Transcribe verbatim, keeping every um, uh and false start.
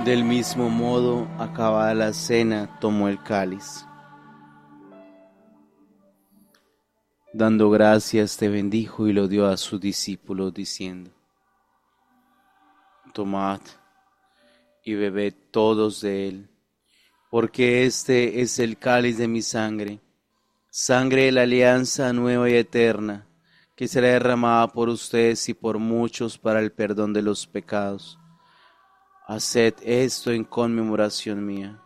Del mismo modo, acabada la cena, tomó el cáliz. Dando gracias, te bendijo y lo dio a sus discípulos, diciendo: Tomad y bebed todos de él, porque este es el cáliz de mi sangre, sangre de la alianza nueva y eterna, que será derramada por ustedes y por muchos para el perdón de los pecados. Haced esto en conmemoración mía.